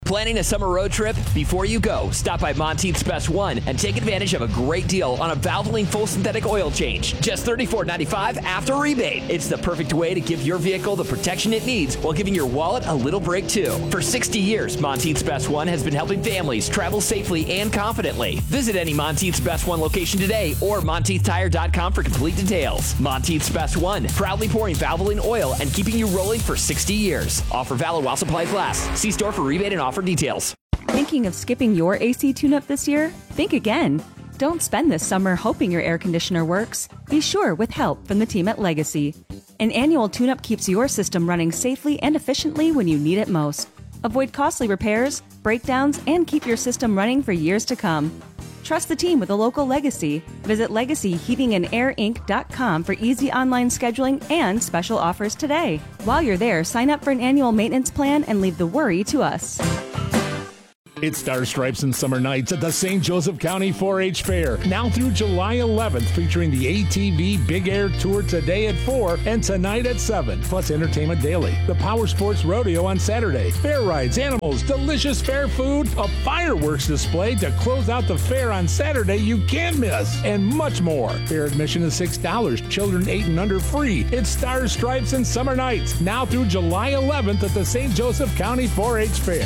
Planning a summer road trip? Before you go, stop by Monteith's Best One and take advantage of a great deal on a Valvoline full synthetic oil change. Just $34.95 after rebate. It's the perfect way to give your vehicle the protection it needs while giving your wallet a little break too. For 60 years, Monteith's Best One has been helping families travel safely and confidently. Visit any Monteith's Best One location today or MonteithTire.com for complete details. Monteith's Best One, proudly pouring Valvoline oil and keeping you rolling for 60 years. Offer valid while supplies last. See store for rebate and offer details. Thinking of skipping your AC tune-up this year? Think again. Don't spend this summer hoping your air conditioner works. Be sure with help from the team at Legacy. An annual tune-up keeps your system running safely and efficiently when you need it most. Avoid costly repairs, breakdowns, and keep your system running for years to come. Trust the team with a local Legacy. Visit LegacyHeatingandAirInc.com for easy online scheduling and special offers today. While you're there, sign up for an annual maintenance plan and leave the worry to us. It's Star Stripes and Summer Nights at the St. Joseph County 4-H Fair. Now through July 11th, featuring the ATV Big Air Tour today at 4 and tonight at 7. Plus Entertainment Daily, the Power Sports Rodeo on Saturday, fair rides, animals, delicious fair food, a fireworks display to close out the fair on Saturday you can't miss, and much more. Fair admission is $6. Children 8 and under free. It's Star Stripes and Summer Nights. Now through July 11th at the St. Joseph County 4-H Fair.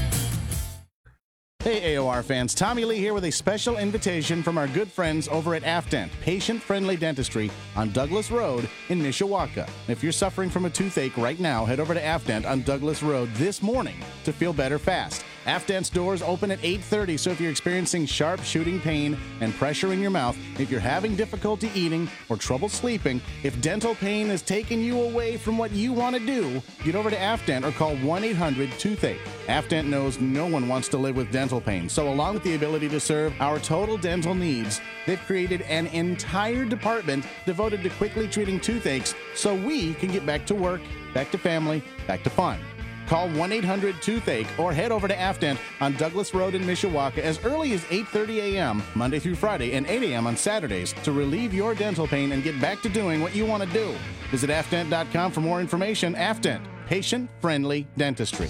Hey AOR fans, Tommy Lee here with a special invitation from our good friends over at Afdent, patient-friendly dentistry on Douglas Road in Mishawaka. If you're suffering from a toothache right now, head over to Afdent on Douglas Road this morning to feel better fast. Afdent's doors open at 8:30, so if you're experiencing sharp shooting pain and pressure in your mouth, if you're having difficulty eating or trouble sleeping, if dental pain is taking you away from what you want to do, get over to Afdent or call 1-800-TOOTHACHE. Afdent knows no one wants to live with dental pain, so along with the ability to serve our total dental needs, they've created an entire department devoted to quickly treating toothaches so we can get back to work, back to family, back to fun. Call 1-800-TOOTHACHE or head over to Afdent on Douglas Road in Mishawaka as early as 8:30 a.m. Monday through Friday and 8 a.m. on Saturdays to relieve your dental pain and get back to doing what you want to do. Visit Afdent.com for more information. Afdent, patient-friendly dentistry.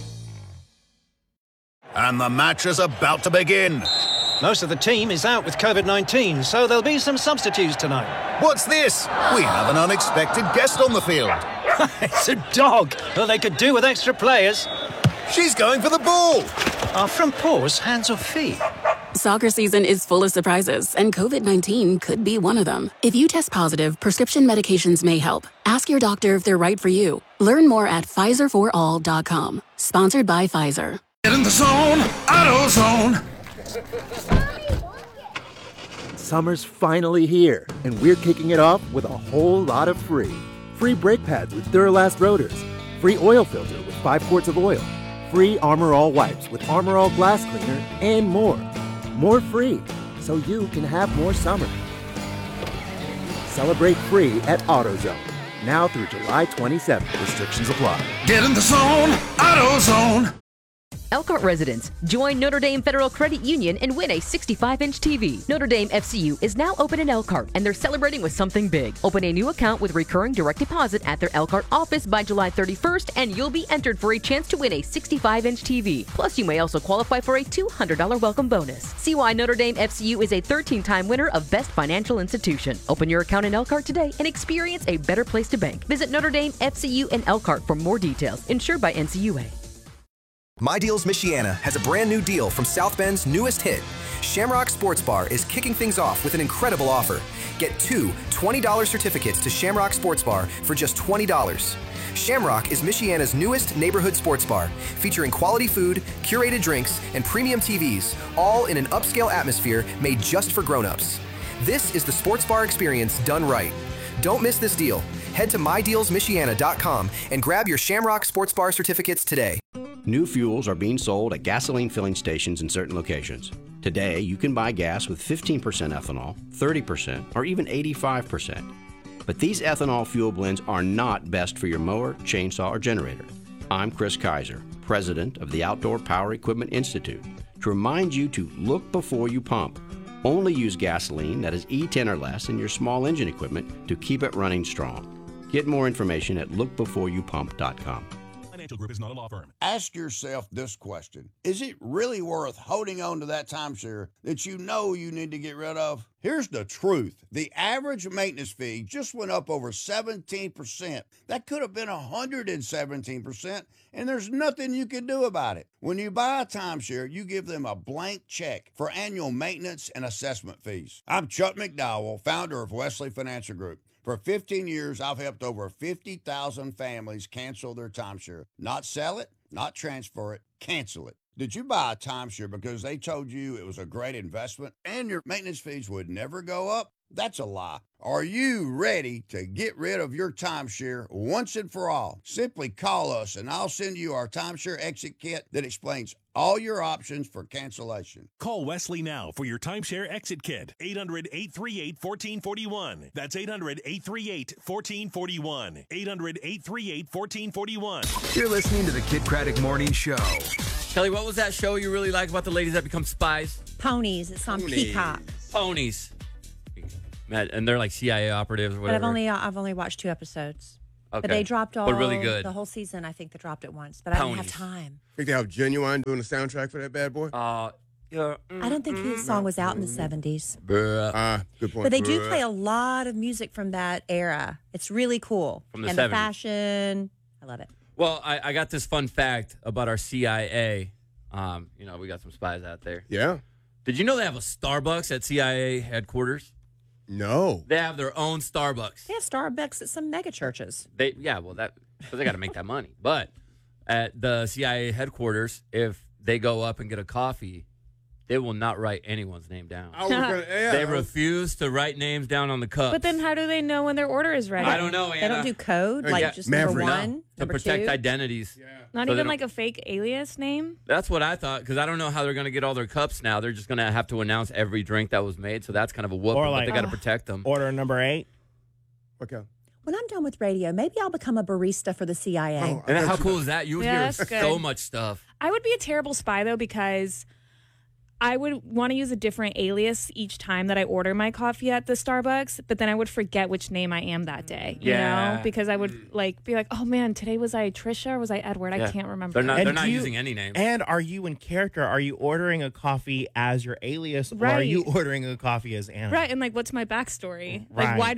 And the match is about to begin. Most of the team is out with COVID-19, so there'll be some substitutes tonight. What's this? We have an unexpected guest on the field. It's a dog. Well, they could do with extra players. She's going for the ball. Are front paws hands or feet? Soccer season is full of surprises, and COVID-19 could be one of them. If you test positive, prescription medications may help. Ask your doctor if they're right for you. Learn more at PfizerForAll.com. Sponsored by Pfizer. Get in the zone, AutoZone. Summer's finally here, and we're kicking it off with a whole lot of free. Free brake pads with Duralast rotors. Free oil filter with 5 quarts of oil. Free Armor All wipes with Armor All glass cleaner, and more. More free, so you can have more summer. Celebrate free at AutoZone. Now through July 27th. Restrictions apply. Get in the zone, AutoZone. Elkhart residents, join Notre Dame Federal Credit Union and win a 65-inch TV. Notre Dame FCU is now open in Elkhart, and they're celebrating with something big. Open a new account with recurring direct deposit at their Elkhart office by July 31st, and you'll be entered for a chance to win a 65-inch TV. Plus, you may also qualify for a $200 welcome bonus. See why Notre Dame FCU is a 13-time winner of Best Financial Institution. Open your account in Elkhart today and experience a better place to bank. Visit Notre Dame FCU in Elkhart for more details. Insured by NCUA. My Deals Michiana has a brand new deal from South Bend's newest hit. Shamrock Sports Bar is kicking things off with an incredible offer. Get 2 $20 certificates to Shamrock Sports Bar for just $20. Shamrock is Michiana's newest neighborhood sports bar, featuring quality food, curated drinks, and premium TVs, all in an upscale atmosphere made just for grown-ups. This is the sports bar experience done right. Don't miss this deal. Head to MyDealsMichiana.com and grab your Shamrock Sports Bar certificates today. New fuels are being sold at gasoline filling stations in certain locations. Today, you can buy gas with 15% ethanol, 30%, or even 85%. But these ethanol fuel blends are not best for your mower, chainsaw, or generator. I'm Chris Kaiser, president of the Outdoor Power Equipment Institute, to remind you to look before you pump. Only use gasoline that is E10 or less in your small engine equipment to keep it running strong. Get more information at lookbeforeyoupump.com. Financial Group is not a law firm. Ask yourself this question. Is it really worth holding on to that timeshare that you know you need to get rid of? Here's the truth. The average maintenance fee just went up over 17%. That could have been 117%, and there's nothing you can do about it. When you buy a timeshare, you give them a blank check for annual maintenance and assessment fees. I'm Chuck McDowell, founder of Wesley Financial Group. For 15 years, I've helped over 50,000 families cancel their timeshare. Not sell it, not transfer it, cancel it. Did you buy a timeshare because they told you it was a great investment and your maintenance fees would never go up? That's a lie. Are you ready to get rid of your timeshare once and for all? Simply call us and I'll send you our timeshare exit kit that explains all your options for cancellation. Call Wesley now for your timeshare exit kit. 800-838-1441. That's 800-838-1441. 800-838-1441. You're listening to the Kid Craddock Morning Show. Kelly, what was that show you really like about the ladies that become spies? Ponies. It's on Peacock. Ponies. And they're like CIA operatives or whatever. But I've only watched 2 episodes. Okay. But they dropped really good. The whole season. I think they dropped it once, but I didn't have time. Think they have Genuine doing the soundtrack for that bad boy? I don't think his song was out in the 70s. Good point. But they do play a lot of music from that era. It's really cool. From the and 70s. The fashion. I love it. Well, I got this fun fact about our CIA. We got some spies out there. Yeah. Did you know they have a Starbucks at CIA headquarters? No. They have their own Starbucks. They have Starbucks at some mega churches. They got to make that money. But at the CIA headquarters, if they go up and get a coffee, they will not write anyone's name down. They refuse to write names down on the cups. But then how do they know when their order is ready? I don't know, Anna. They don't do code? Just Maverick. number 1, to number protect 2? identities. Yeah. Not even like a fake alias name? That's what I thought, because I don't know how they're going to get all their cups now. They're just going to have to announce every drink that was made, so that's kind of a whoop, but they got to protect them. Order number 8. Okay. When I'm done with radio, maybe I'll become a barista for the CIA. And how cool is that? You would hear so good. much stuff. I would be a terrible spy, though, because I would want to use a different alias each time that I order my coffee at the Starbucks, but then I would forget which name I am that day, you know? Because I would be like, oh man, today was I Trisha or was I Edward? I can't remember. They're not using any names. And are you in character? Are you ordering a coffee as your alias or are you ordering a coffee as Anna? Right, and what's my backstory? Right. Like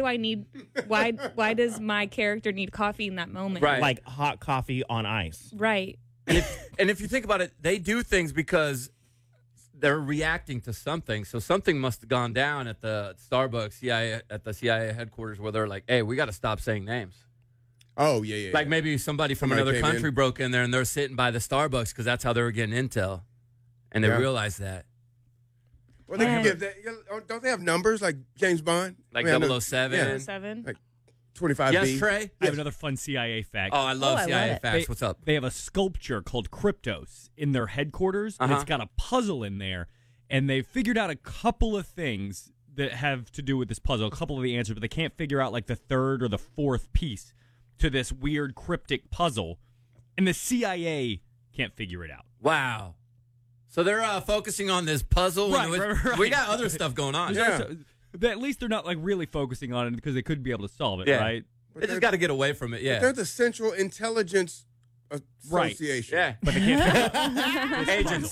why does my character need coffee in that moment? Right. Like hot coffee on ice. Right. And if you think about it, they do things because they're reacting to something. So something must have gone down at the Starbucks at the CIA headquarters where they're like, hey, we got to stop saying names. Oh, yeah. Like maybe somebody from another country broke in there and they're sitting by the Starbucks because that's how they were getting intel. And they realized that. Well, don't they have numbers like James Bond? Like 007? Yeah. 007? Like 25B. Yes, Trey? I have another fun CIA fact. Oh, I love CIA facts. What's up? They have a sculpture called Kryptos in their headquarters, and it's got a puzzle in there, and they've figured out a couple of things that have to do with this puzzle, a couple of the answers, but they can't figure out like the third or the fourth piece to this weird cryptic puzzle, and the CIA can't figure it out. Wow. So they're focusing on this puzzle. Right. We got other stuff going on. At least they're not like really focusing on it because they could be able to solve it, right? They just got to get away from it, But they're the Central Intelligence Association. Yeah. But they can't Agency.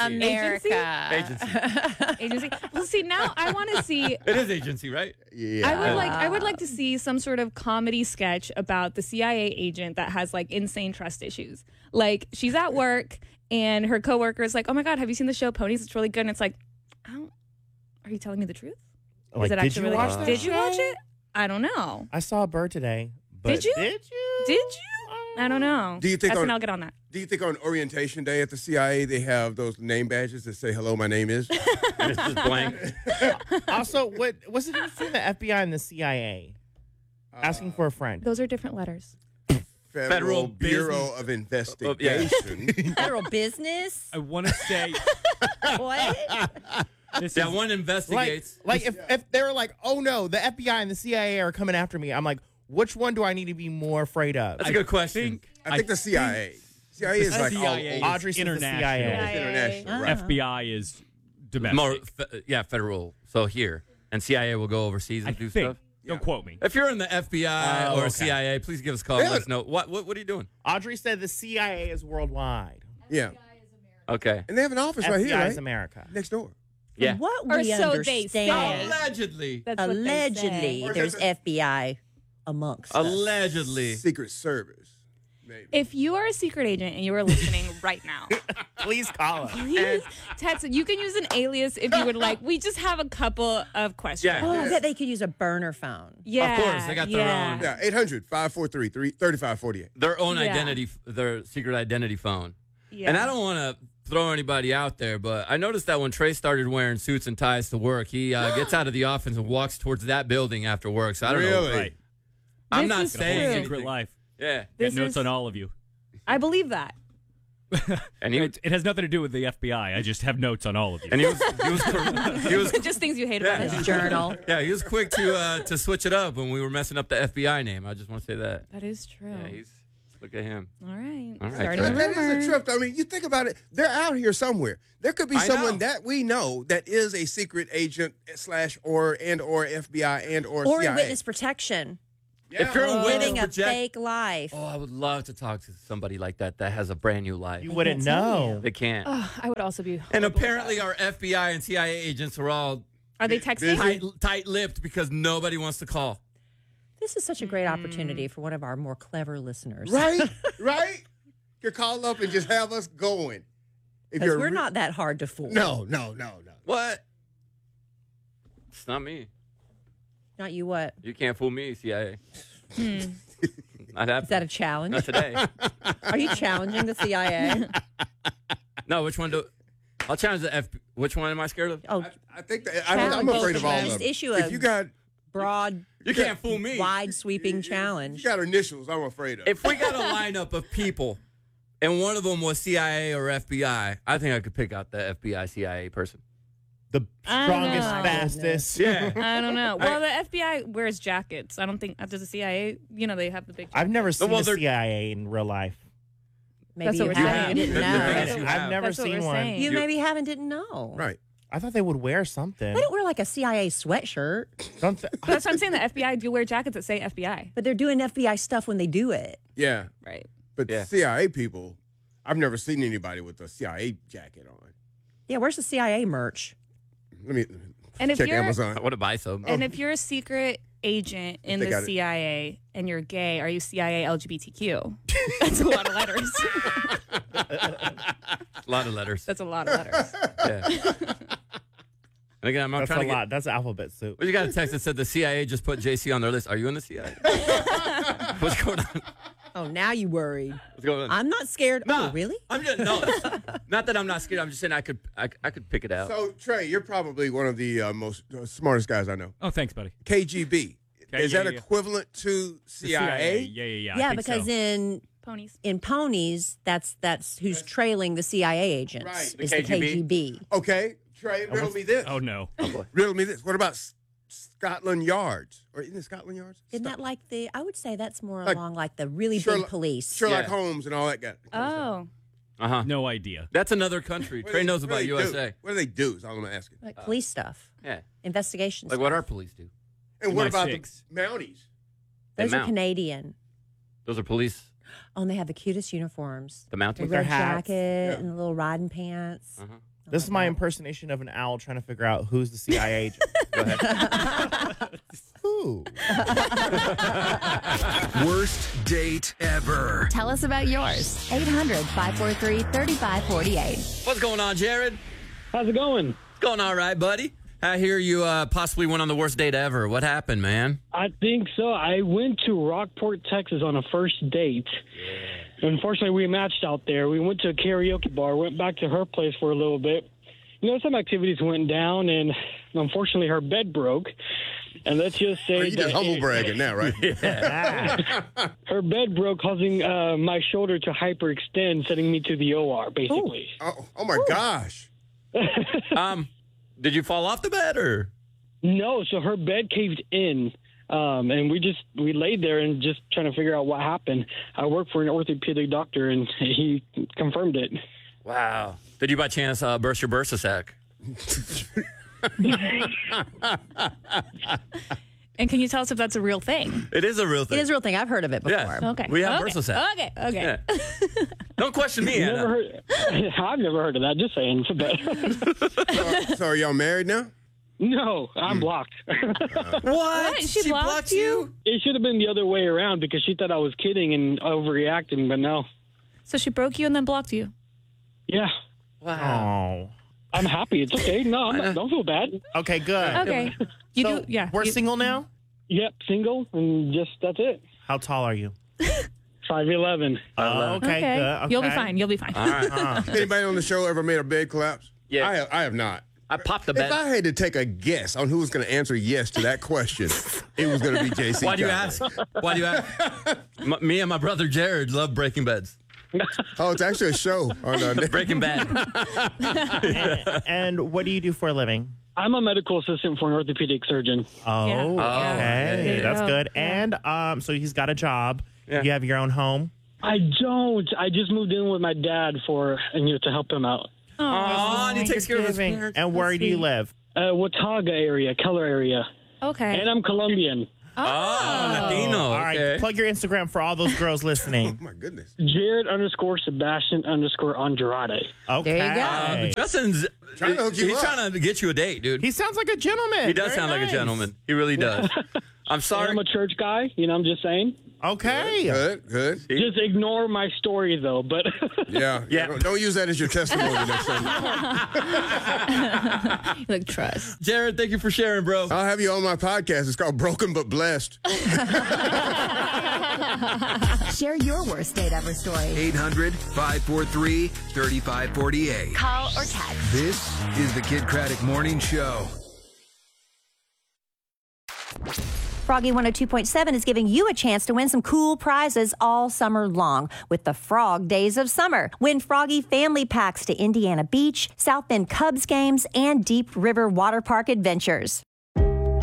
America. Agency. Well, see, now I want to see. It is agency, right? Yeah. I would like to see some sort of comedy sketch about the CIA agent that has like insane trust issues. Like she's at work and her coworker is like, "Oh my God, have you seen the show Ponies? It's really good." And it's like, are you telling me the truth? Like, Did you watch it? I don't know. I saw a bird today. But Did you? Did you? Did you? I don't know. Do you think I'll get on that. Do you think on orientation day at the CIA they have those name badges that say "Hello, my name is"? It's just blank. Also, what's the difference between the FBI and the CIA? Asking for a friend. Those are different letters. Federal Bureau of Investigation. Federal business? I want to say. What? One investigates. Like if they were like, oh no, the FBI and the CIA are coming after me, I'm like, which one do I need to be more afraid of? That's a good question. I think the CIA. CIA is like CIA. Audrey says the CIA. International. Right. FBI is domestic. More, federal. So here. And CIA will go overseas and do stuff? Don't quote me. If you're in the FBI or CIA, please give us a call. Let us know. What are you doing? Audrey said the CIA is worldwide. Yeah. Okay. And they have an office right here, FBI right? is America. Next door. Yeah. What Or we so they say. understand. Allegedly. That's what they say. Allegedly, there's FBI amongst us. Allegedly. Secret Service. Maybe. If you are a secret agent and you are listening right now, Please call us. please text. You can use an alias if you would like. We just have a couple of questions. Yeah. Oh, I bet they could use a burner phone. Yeah, Of course, they got their own. Yeah, 800-543-3548. Their own Yeah. identity, their secret identity phone. Yeah. And I don't want to throw anybody out there, but I noticed that when Trey started wearing suits and ties to work, he gets out of the office and walks towards that building after work. So I don't know. Really? Right. I'm This not is saying true. Secret anything. life. Yeah. Got This notes is- on all of you. I believe that. And he It has nothing to do with the FBI. I just have notes on all of you. and he was Just things you hate about Yeah. it. His journal. yeah, he was quick to switch it up when we were messing up the FBI name. I just want to say that. That is true. Yeah, look at him. All right. All right, Starting Trey. a That is rumor. a trip. I mean, you think about it. They're out here somewhere. There could be I someone know. that we know that is a secret agent / or FBI and or Or CIA. in witness protection. If you're a Living witness a project, fake life. oh, I would love to talk to somebody like that has a brand new life. You wouldn't know. They can't. Oh, I would also be. And horrible with apparently, that. our FBI and CIA agents are all Are they texting? tight-lipped because nobody wants to call. This is such a great opportunity for one of our more clever listeners. Right? Right? You call up and just have us going. If Because we're not that hard to fool. No. What? It's not me. Not you what? You can't fool me, CIA. Not happening. Is that a challenge? Not today. Are you challenging the CIA? No, which one do? I'll challenge the FB. Which one am I scared of? Oh, I think that, challenge I'm afraid both of all them. of Just them. issue If a you got broad, You can't fool me. wide sweeping challenge. you got initials, I'm afraid of. If we got a lineup of people, and one of them was CIA or FBI, I think I could pick out the FBI CIA person. The I don't strongest, know. fastest. Yeah. I don't know. Well, the FBI wears jackets. I don't think does the CIA. You know, they have the big. I've never seen Well, the they're- CIA in real life. Maybe That's you what we're haven't. saying. You didn't That's know. what I've never That's what seen we're one. saying. You maybe haven't didn't know. Right. I thought they would wear something. They don't wear like a CIA sweatshirt, Don't th- That's what I'm saying. The FBI do wear jackets that say FBI. but they're doing FBI stuff when they do it. Yeah. Right. But Yeah. CIA people, I've never seen anybody with a CIA jacket on. Yeah, where's the CIA merch? Let me And if check you're Amazon. I want to buy some. and if you're a secret agent in They the got it. CIA and you're gay, are you CIA LGBTQ? That's a lot of letters. A lot of letters. That's a lot of letters. Yeah. And again, I'm not That's trying a to get. lot. That's alphabet soup. Well, you got a text that said the CIA just put JC on their list. Are you in the CIA? What's going on? Oh, now you worried. What's going on? I'm not scared. Nah, Oh, really? I'm just no. Not that I'm not scared. I'm just saying I could pick it out. So, Trey, you're probably one of the most smartest guys I know. Oh, thanks, buddy. KGB. Okay, Is yeah, that yeah. equivalent to The CIA? Yeah. I Yeah, think because so. in ponies, that's who's trailing the CIA agents. Right. Is The the KGB. Okay, Trey, riddle me this. Oh no. Riddle me this. What about Scotland Yards? Or isn't it Scotland Yards? Isn't that like the? I would say that's more Like along like the really big Sherlock- police. Sherlock Yeah. Holmes and all that guy. Oh. No idea. That's another country. What do Trey they- knows what about do they do? USA. What do they do? Is all I'm asking. Like police stuff, Yeah. investigations. Like what our police do. And what MI6. about the Mounties? Those They are mount. Canadian. Those are police. Oh, and they have the cutest uniforms. The Mounties. The their red hats. jacket Yeah. and the little riding pants. Uh-huh. This is my impersonation of an owl trying to figure out who's the CIA agent. Go ahead. Who? Worst date ever. Tell us about yours. 800-543-3548. What's going on, Jared? How's it going? It's going all right, buddy. I hear you possibly went on the worst date ever. What happened, man? I think so. I went to Rockport, Texas on a first date. Unfortunately, we matched out there. We went to a karaoke bar, went back to her place for a little bit. You know, some activities went down, and unfortunately, her bed broke. And let's just say You just humble bragging now, right? her bed broke, causing my shoulder to hyperextend, sending me to the OR, basically. Oh my gosh. Did you fall off the bed or? No, so her bed caved in. And we laid there and just trying to figure out what happened. I work for an orthopedic doctor, and he confirmed it. Wow. Did you by chance burst your bursa sac? And can you tell us if that's a real thing? It is a real thing. It is a real thing. I've heard of it before. Yeah. Okay. We have okay. Versacet. Okay. Yeah. Don't question me, Anna. I've never heard of that. Just saying. So are y'all married now? No, I'm blocked. What? She blocked you? It should have been the other way around because she thought I was kidding and overreacting, but no. So she broke you and then blocked you? Yeah. Oh. I'm happy. It's okay. No, don't feel bad. Okay, good. Okay. We're single now? Yep, single, and that's it. How tall are you? 5'11". Okay, good. Okay. You'll be fine. You'll be fine. All right. Anybody on the show ever made a bed collapse? Yeah. I have not. I popped the bed. If I had to take a guess on who was going to answer yes to that question, it was going to be JC. Why do you ask? Why do you ask? Me and my brother Jared love breaking beds. Oh, it's actually a show on Breaking Bad. And what do you do for a living? I'm a medical assistant for an orthopedic surgeon. Oh, Yeah. okay. Yeah. That's Yeah. good. And so he's got a job. Yeah. You have your own home? I don't. I just moved in with my dad to help him out. Oh, and he takes care of his Thanksgiving. parents. And where do you live? Watauga area, Keller area. Okay. And I'm Colombian. Oh, Latino. All right. Okay. Plug your Instagram for all those girls listening. Oh, my goodness. Jared_Sebastian_Andrade. Okay. There you go. Justin's Trying to hook you he's up. trying to get you a date, dude. He sounds like a gentleman. He does Very sound like a nice. gentleman. He really does. I'm sorry. I'm a church guy. I'm just saying. Okay. Good. Just ignore my story, though. But Yeah. Don't use that as your testimony next time. Like trust. Jared, thank you for sharing, bro. I'll have you on my podcast. It's called Broken But Blessed. Share your worst date ever story. 800-543-3548. Call or text. This is the Kid Craddock Morning Show. Froggy 102.7 is giving you a chance to win some cool prizes all summer long with the Frog Days of Summer. Win Froggy family packs to Indiana Beach, South Bend Cubs games, and Deep River Water Park adventures.